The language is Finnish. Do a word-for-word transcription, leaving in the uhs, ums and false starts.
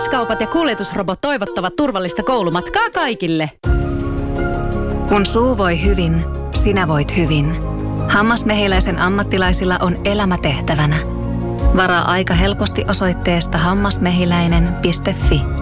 X-kaupat ja kuljetusrobot toivottavat turvallista koulumatkaa kaikille. Kun suu voi hyvin, sinä voit hyvin. Hammasmehiläisen ammattilaisilla on elämä tehtävänä. Varaa aika helposti osoitteesta hammasmehiläinen piste fi.